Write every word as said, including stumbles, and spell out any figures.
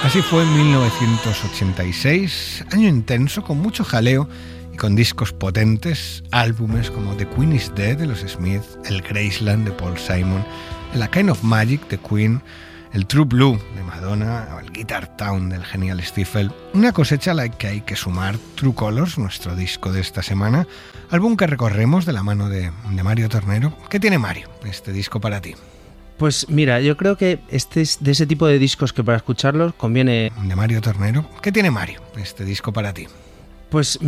Así fue en mil novecientos ochenta y seis, año intenso con mucho jaleo y con discos potentes, álbumes como The Queen is Dead de los Smiths, el Graceland de Paul Simon, el A Kind of Magic de Queen, el True Blue de Madonna o el Guitar Town del genial Stifel. Una cosecha a la que hay que sumar True Colors, nuestro disco de esta semana, álbum que recorremos de la mano de, de Mario Tornero. ¿Qué tiene Mario, este disco para ti? Pues mira, yo creo que este es de ese tipo de discos que para escucharlos conviene... De Mario Tornero. ¿Qué tiene Mario, este disco para ti? Pues